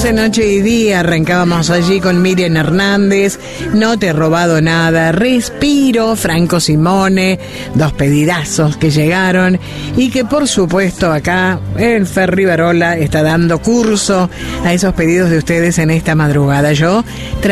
Seguimos en Noche y Día, arrancábamos allí con Miriam Hernández, No te he robado nada, Respiro, Franco Simone, dos pedidazos que llegaron y que por supuesto acá el Fer Rivarola está dando curso a esos pedidos de ustedes en esta madrugada. Yo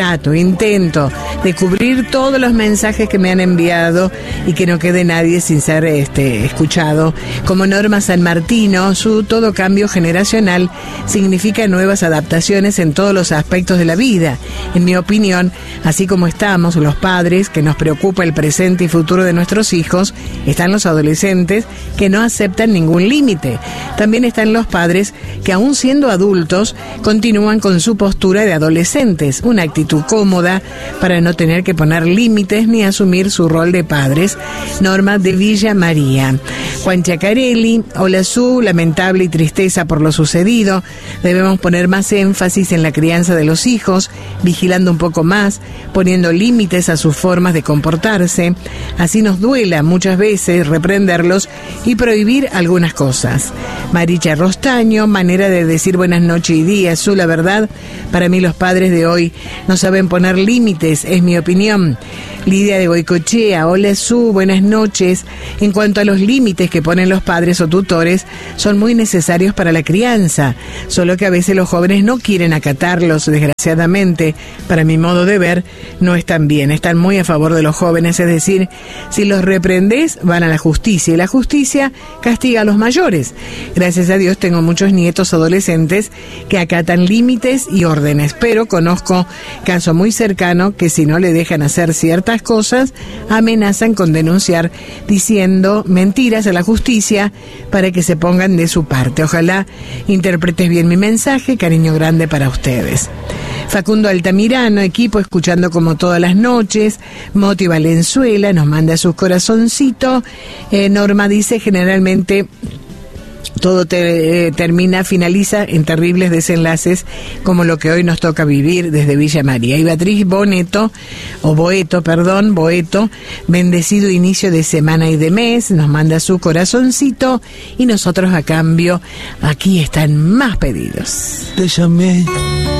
intento de cubrir todos los mensajes que me han enviado y que no quede nadie sin ser escuchado. Como Norma San Martino, su todo cambio generacional significa nuevas adaptaciones en todos los aspectos de la vida. En mi opinión, así como estamos los padres, que nos preocupa el presente y futuro de nuestros hijos, están los adolescentes que no aceptan ningún límite. También están los padres que, aún siendo adultos, continúan con su postura de adolescentes, una actitud cómoda para no tener que poner límites ni asumir su rol de padres. Norma de Villa María. Juan Chacarelli, hola Su, lamentable y tristeza por lo sucedido. Debemos poner más énfasis en la crianza de los hijos, vigilando un poco más, poniendo límites a sus formas de comportarse. Así nos duela muchas veces reprenderlos y prohibir algunas cosas. Maricha Rostaño, manera de decir buenas noches y días. Su, la verdad, para mí los padres de hoy no saben poner límites, es mi opinión. Lidia de Goicochea, hola Su, buenas noches. En cuanto a los límites que ponen los padres o tutores, son muy necesarios para la crianza, solo que a veces los jóvenes no quieren acatarlos, desgraciadamente, para mi modo de ver, no están bien, están muy a favor de los jóvenes, es decir, si los reprendes, van a la justicia, y la justicia castiga a los mayores. Gracias a Dios tengo muchos nietos adolescentes que acatan límites y órdenes, pero conozco caso muy cercano que si no le dejan hacer ciertas cosas, amenazan con denunciar diciendo mentiras a la justicia para que se pongan de su parte. Ojalá interpretes bien mi mensaje, cariño grande para ustedes. Facundo Altamirano, equipo escuchando como todas las noches. Moti Valenzuela nos manda sus corazoncitos. Norma dice generalmente todo finaliza en terribles desenlaces como lo que hoy nos toca vivir desde Villa María. Y Beatriz Boeto, bendecido inicio de semana y de mes, nos manda su corazoncito y nosotros a cambio, aquí están más pedidos. Te llamé